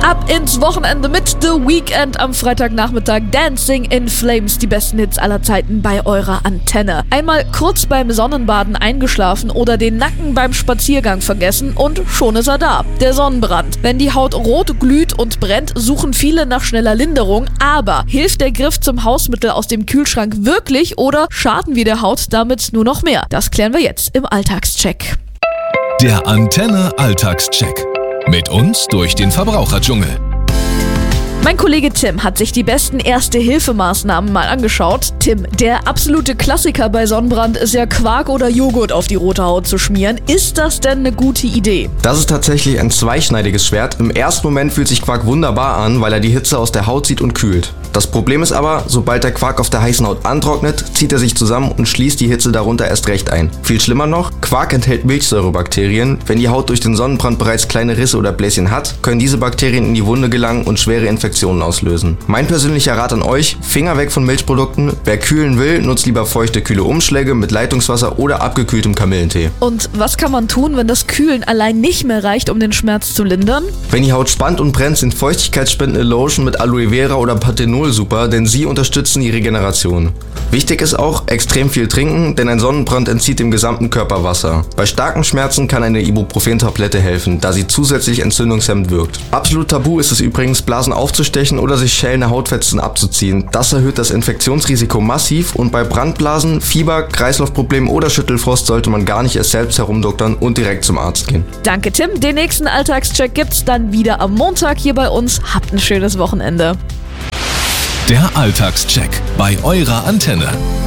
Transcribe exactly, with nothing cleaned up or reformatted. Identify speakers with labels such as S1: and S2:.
S1: Ab ins Wochenende mit The Weeknd am Freitagnachmittag. Dancing in Flames, die besten Hits aller Zeiten bei eurer Antenne. Einmal kurz beim Sonnenbaden eingeschlafen oder den Nacken beim Spaziergang vergessen und schon ist er da. Der Sonnenbrand. Wenn die Haut rot glüht und brennt, suchen viele nach schneller Linderung. Aber hilft der Griff zum Hausmittel aus dem Kühlschrank wirklich oder schaden wir der Haut damit nur noch mehr? Das klären wir jetzt im Alltagscheck.
S2: Der Antenne Alltagscheck. Mit uns durch den Verbraucherdschungel.
S1: Mein Kollege Tim hat sich die besten Erste-Hilfe-Maßnahmen mal angeschaut. Tim, der absolute Klassiker bei Sonnenbrand ist ja Quark oder Joghurt auf die rote Haut zu schmieren. Ist das denn eine gute Idee?
S3: Das ist tatsächlich ein zweischneidiges Schwert. Im ersten Moment fühlt sich Quark wunderbar an, weil er die Hitze aus der Haut zieht und kühlt. Das Problem ist aber, sobald der Quark auf der heißen Haut antrocknet, zieht er sich zusammen und schließt die Hitze darunter erst recht ein. Viel schlimmer noch, Quark enthält Milchsäurebakterien. Wenn die Haut durch den Sonnenbrand bereits kleine Risse oder Bläschen hat, können diese Bakterien in die Wunde gelangen und schwere Infektionen auslösen. Mein persönlicher Rat an euch, Finger weg von Milchprodukten. Wer kühlen will, nutzt lieber feuchte, kühle Umschläge mit Leitungswasser oder abgekühltem Kamillentee.
S1: Und was kann man tun, wenn das Kühlen allein nicht mehr reicht, um den Schmerz zu lindern?
S3: Wenn die Haut spannt und brennt, sind feuchtigkeitsspendende Lotion mit Aloe Vera oder Panthenol super, denn sie unterstützen die Regeneration. Wichtig ist auch, extrem viel trinken, denn ein Sonnenbrand entzieht dem gesamten Körper Wasser. Bei starken Schmerzen kann eine Ibuprofen-Tablette helfen, da sie zusätzlich entzündungshemmend wirkt. Absolut tabu ist es übrigens, Blasen aufzustechen oder sich schälende Hautfetzen abzuziehen. Das erhöht das Infektionsrisiko massiv und bei Brandblasen, Fieber, Kreislaufproblemen oder Schüttelfrost sollte man gar nicht erst selbst herumdoktern und direkt zum Arzt gehen.
S1: Danke Tim, den nächsten Alltagscheck gibt's dann wieder am Montag hier bei uns. Habt ein schönes Wochenende.
S2: Der Alltagscheck bei eurer Antenne.